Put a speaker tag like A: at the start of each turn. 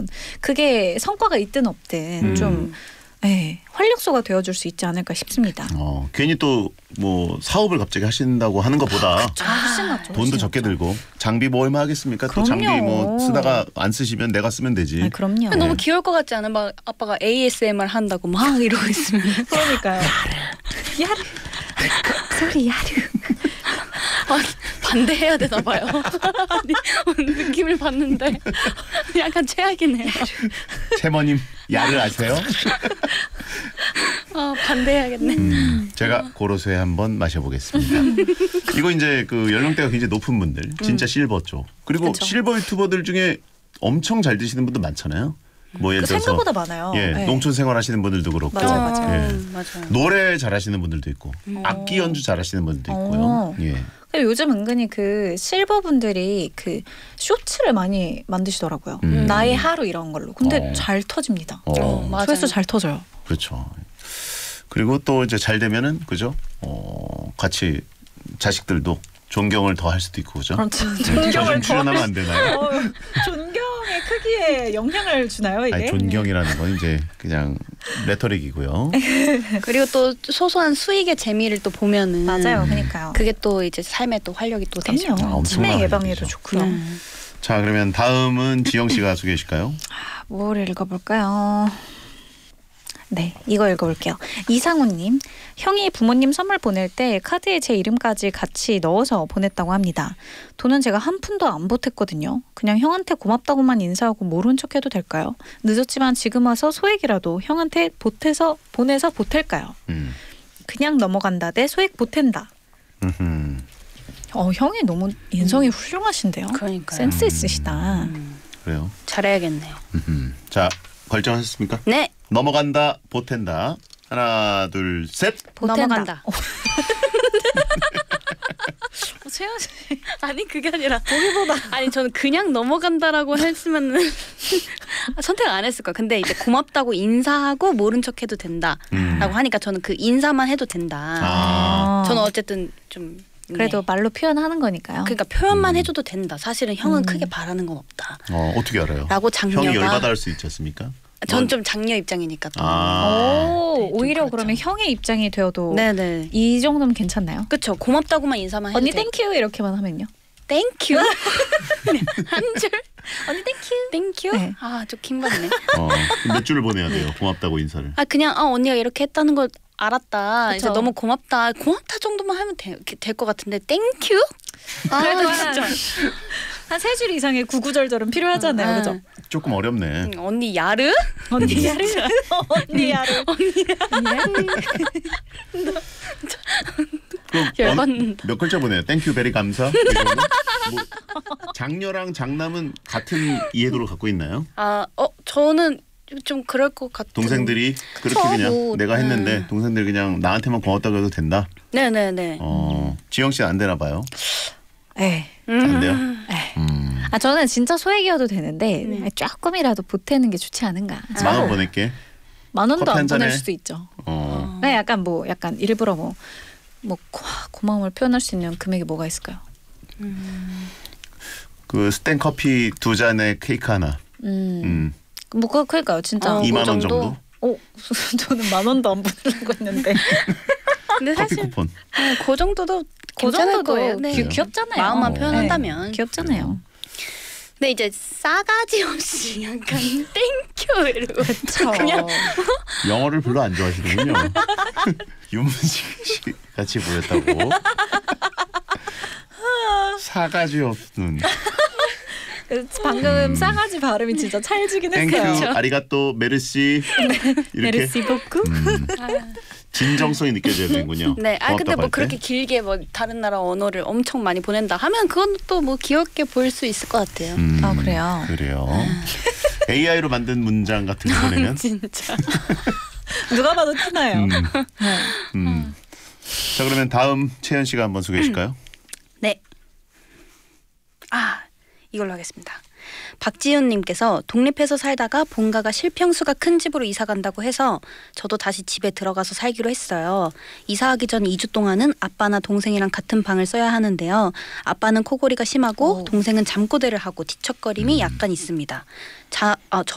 A: 하면 그게 성과가 있든 없든 좀 활력소가 되어줄 수 있지 않을까 싶습니다.
B: 괜히 또 뭐 사업을 갑자기 하신다고 하는 것보다
A: 훨씬 낫죠.
B: 돈도 적게 들고 장비 뭐 얼마 하겠습니까?
A: 그럼요.
B: 또 장비 뭐 쓰다가 안 쓰시면 내가 쓰면 되지.
A: 그럼요.
C: 너무 귀여울 것 같지 않아? 막 아빠가 ASMR 한다고 막 이러고 있으면.
A: 그러니까요. 야르 소리 야르.
C: 반대해야 되나 봐요. 아니, 느낌을 봤는데 약간 최악이네요.
B: 채머님 야를 아세요?
C: 반대해야겠네.
B: 제가 고로쇠 한번 마셔보겠습니다. 이거 이제 그 연령대가 굉장히 높은 분들, 진짜 실버 쪽. 그리고
C: 그쵸.
B: 실버 유튜버들 중에 엄청 잘 드시는 분도 많잖아요. 뭐 예를 들어서
A: 생각보다 많아요.
B: 농촌 생활하시는 분들도 그렇고,
A: 맞아요.
C: 맞아요.
B: 노래 잘하시는 분들도 있고, 악기 연주 잘하시는 분들도 있고요.
A: 그리고 요즘 은근히 그 실버 분들이 그 쇼츠를 많이 만드시더라고요. 나의 하루 이런 걸로. 근데 잘 터집니다.
C: 맞아요.
A: 조회수 잘 터져요.
B: 그렇죠. 그리고 또 이제 잘 되면은 그죠? 같이 자식들도 존경을 더 할 수도 있고 그죠?
A: 그렇죠.
B: 저 좀 출연하면 안 되나요?
A: 존경의 크기에 영향을 주나요 이게?
B: 아니, 존경이라는 건 이제 그냥 레토릭이고요.
C: 그리고 또 소소한 수익의 재미를 또 보면은
A: 맞아요, 그러니까요.
C: 그게 또 이제 삶의 또 활력이 또 되죠.
A: 그럼요. 치매 예방에도 좋고요.
B: 자, 그러면 다음은 지영 씨가 소개해 주실까요?
A: 뭘 읽어볼까요? 네, 이거 읽어볼게요. 이상우님, 형이 부모님 선물 보낼 때 카드에 제 이름까지 같이 넣어서 보냈다고 합니다. 돈은 제가 한 푼도 안 보탰거든요. 그냥 형한테 고맙다고만 인사하고 모른 척해도 될까요? 늦었지만 지금 와서 소액이라도 형한테 보내서 보탤까요? 그냥 넘어간다 대 소액 보탠다. 형이 너무 인성이 훌륭하신데요.
C: 그러니까요.
A: 센스 있으시다.
B: 그래요.
C: 잘해야겠네요.
B: 자, 결정하셨습니까?
C: 네.
B: 넘어간다, 보탠다. 하나, 둘, 셋.
C: 넘어간다.
A: 채연 씨.
C: 아니 그게 아니라 보기보다 아니 저는 그냥 넘어간다라고 했으면은 선택 안 했을 거야. 근데 이제 고맙다고 인사하고 모른 척해도 된다라고 하니까 저는 그 인사만 해도 된다. 저는 어쨌든 좀
A: 그래도 말로 표현하는 거니까요.
C: 그러니까 표현만 해줘도 된다. 사실은 형은 크게 바라는 건 없다.
B: 어떻게 알아요?
C: 라고 장녀가
B: 형이 열받아 할 수 있지 않습니까?
C: 전 좀 장녀 입장이니까 또.
A: 오,
C: 네,
A: 오히려
C: 그렇죠.
A: 그러면 형의 입장이 되어도
C: 네네.
A: 이 정도면 괜찮나요?
C: 그렇죠. 고맙다고만 인사만 해도
A: 언니
C: 돼.
A: 땡큐 이렇게만 하면요?
C: 땡큐? 한 줄?
A: 언니 땡큐.
C: 땡큐?
A: 네.
C: 좀 킹받네.
B: 몇 줄을 보내야 돼요? 고맙다고 인사를.
C: 그냥 언니가 이렇게 했다는 걸 알았다.
A: 그쵸.
C: 이제 너무 고맙다. 고맙다 정도만 하면 될 것 같은데 땡큐?
A: 그래도
C: 진짜.
A: 한 세 줄 이상의 구구절절은 필요하잖아요. 그죠?
B: 조금 어렵네.
C: 언니 야르?
A: 언니 야르. 언니 야르.
C: 열받는다.
B: 몇 글자 보내요? 땡큐 베리 감사. 이거는? 뭐 장녀랑 장남은 같은 이해도를 갖고 있나요?
C: 저는 좀 그럴 것 같은.
B: 동생들이 그렇게 그냥 내가 했는데 동생들 그냥 나한테만 고맙다고 해도 된다.
C: 네네네.
B: 지영 씨는 안 되나 봐요.
A: 네.
B: 안 돼요?
A: 저는 진짜 소액이어도 되는데 조금이라도 보태는 게 좋지 않은가.
B: 10,000원 보낼게.
A: 10,000원도
B: 커피
A: 안
B: 한 잔에?
A: 보낼 수도 있죠.
B: 네.
A: 약간 일부러 고마움을 표현할 수 있는 금액이 뭐가 있을까요?
B: 그 스탠 커피 2잔에 케이크 하나.
A: 그러니까요, 진짜.
B: 2만 원 정도?
A: 저는 10,000원도 안 보내려고 했는데.
C: 근데
B: 커피
C: 사실
B: 쿠폰.
C: 그 정도도
A: 그 정도도
C: 네.
A: 귀엽잖아요.
C: 마음만 표현한다면.
A: 귀엽잖아요.
C: 근데 이제 싸가지 없이 약간 땡큐 이러고 그냥
B: 영어를 별로 안 좋아하시는군요. 윤문식 씨 같이 보였다고. 사가지 없는.
A: 방금 싸가지 발음이 진짜 찰지긴
B: 땡큐,
A: 했어요.
B: 아리가또, 메르시 이렇게
A: 메르시 보쿠.
B: 진정성이 느껴져야 되는군요.
C: 네, 근데
B: 고맙다고
C: 뭐
B: 할 때.
C: 그렇게 길게 뭐 다른 나라 언어를 엄청 많이 보낸다 하면 그건 또 뭐 귀엽게 보일 수 있을 것 같아요.
A: 그래요.
B: 그래요. AI로 만든 문장 같은 거 보내면
C: 진짜.
A: 누가 봐도 티나요.
B: 자, 그러면 다음 채연 씨가 한번 소개해 주실까요?
C: 네. 이걸로 하겠습니다. 박지윤님께서 독립해서 살다가 본가가 실평수가 큰 집으로 이사 간다고 해서 저도 다시 집에 들어가서 살기로 했어요. 이사하기 전 2주 동안은 아빠나 동생이랑 같은 방을 써야 하는데요. 아빠는 코골이가 심하고 동생은 잠꼬대를 하고 뒤척거림이 약간 있습니다.